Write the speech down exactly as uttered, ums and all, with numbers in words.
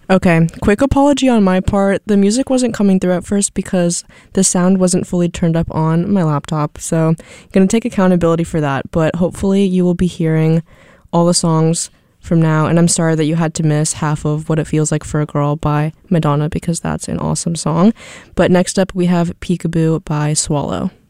Okay, quick apology on my part. The music wasn't coming through at first because the sound wasn't fully turned up on my laptop, so I'm gonna take accountability for that, but hopefully you will be hearing all the songs from now, and I'm sorry that you had to miss half of What It Feels Like for a Girl by Madonna because that's an awesome song. But next up we have Peekaboo by Swallow.